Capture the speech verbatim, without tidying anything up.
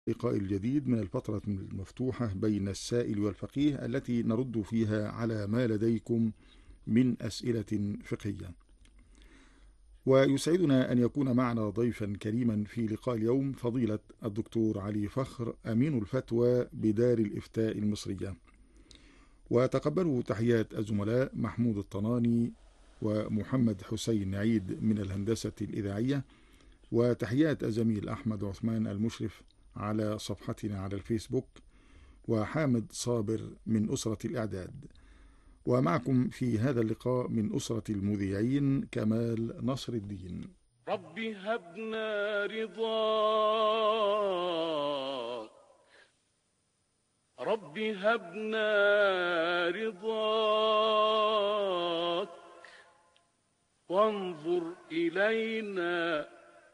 اللقاء الجديد من الفترة المفتوحة بين السائل والفقيه التي نرد فيها على ما لديكم من أسئلة فقهية. ويسعدنا أن يكون معنا ضيفا كريما في لقاء اليوم فضيلة الدكتور علي فخر أمين الفتوى بدار الإفتاء المصرية. وتقبلوا تحيات الزملاء محمود الطناني ومحمد حسين عيد من الهندسة الإذاعية، وتحيات الزميل أحمد عثمان المشرف على صفحتنا على الفيسبوك، وحامد صابر من أسرة الإعداد. ومعكم في هذا اللقاء من أسرة المذيعين كمال نصر الدين. ربي هبنا رضاك، ربي هبنا رضاك، وانظر إلينا